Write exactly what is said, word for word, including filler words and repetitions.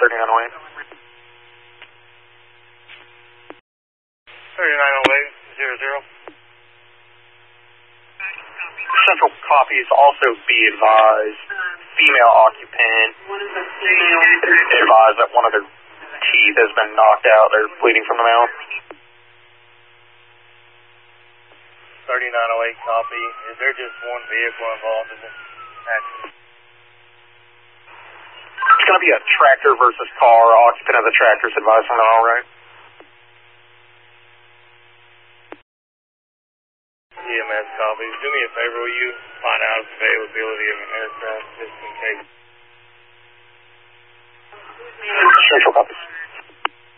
thirty-nine oh eight. thirty-nine oh eight, zero zero. Central copies also be advised. Female occupant advised that one of their teeth has been knocked out. They're bleeding from the mouth. thirty-nine oh eight copy. Is there just one vehicle involved in this accident? It's going to be a tractor versus car. Occupant of the tractor is advised on that, all right? E M S copies. Do me a favor, will you find out the availability of an aircraft just in case? Central copies.